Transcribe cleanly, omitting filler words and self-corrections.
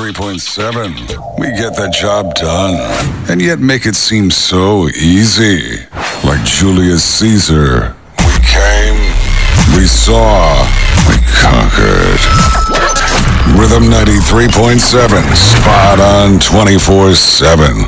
93.7. We get the job done, and yet make it seem so easy. Like Julius Caesar. We came, we saw, we conquered. Rhythm 93.7. Spot on 24/7.